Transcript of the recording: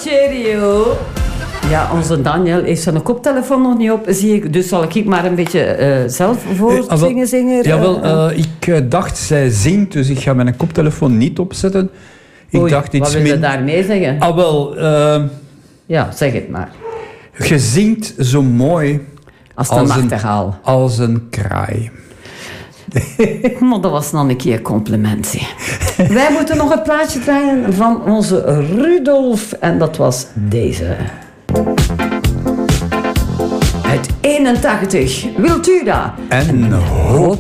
cheerio. Ja, onze Daniel heeft zijn koptelefoon nog niet op, zie ik. Dus zal ik maar een beetje zelf voor zingen? Jawel, ik dacht, zij zingt, dus ik ga mijn koptelefoon niet opzetten. Wat wil je daarmee zeggen? Ja, zeg het maar. Je zingt zo mooi als een nachtegaal. Als een kraai. Maar dat was nog een keer een complimentie. Wij moeten nog een plaatje draaien van onze Rudolf. En dat was deze. Uit 81. Wilt u dat? En hoop